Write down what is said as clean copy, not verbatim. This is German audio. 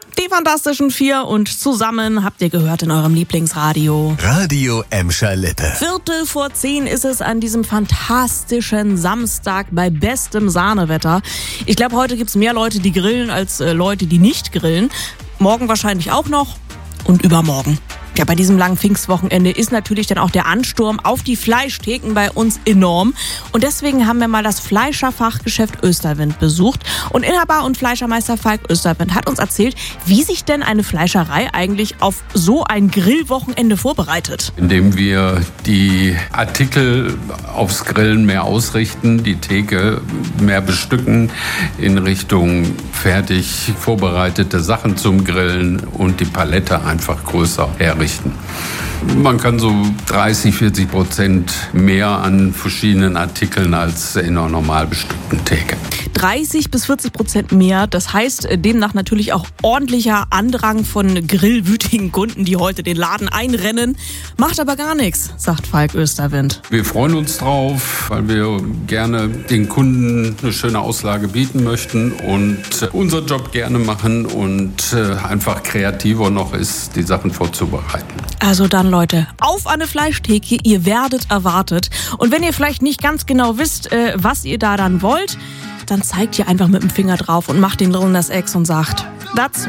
Die Fantastischen Vier und zusammen habt ihr gehört in eurem Lieblingsradio. Radio Emscher Lippe. 9:45 ist es an diesem fantastischen Samstag bei bestem Sahnewetter. Ich glaube, heute gibt's mehr Leute, die grillen, als Leute, die nicht grillen. Morgen wahrscheinlich auch noch und übermorgen. Ja, bei diesem langen Pfingstwochenende ist natürlich dann auch der Ansturm auf die Fleischtheken bei uns enorm. Und deswegen haben wir mal das Fleischerfachgeschäft Österwind besucht. Und Inhaber und Fleischermeister Falk Österwind hat uns erzählt, wie sich denn eine Fleischerei eigentlich auf so ein Grillwochenende vorbereitet. Indem wir die Artikel aufs Grillen mehr ausrichten, die Theke mehr bestücken in Richtung fertig vorbereitete Sachen zum Grillen und die Palette einfach größer herrichten. Man kann so 30-40% mehr an verschiedenen Artikeln als in einer normal bestückten Theke. 30-40% mehr, das heißt demnach natürlich auch ordentlicher Andrang von grillwütigen Kunden, die heute den Laden einrennen. Macht aber gar nichts, sagt Falk Österwind. Wir freuen uns drauf, weil wir gerne den Kunden eine schöne Auslage bieten möchten und unseren Job gerne machen und einfach kreativer noch ist, die Sachen vorzubereiten. Also dann, Leute, auf eine Fleischtheke, ihr werdet erwartet. Und wenn ihr vielleicht nicht ganz genau wisst, was ihr da dann wollt, dann zeigt ihr einfach mit dem Finger drauf und macht den Lillen das Ex und sagt, that's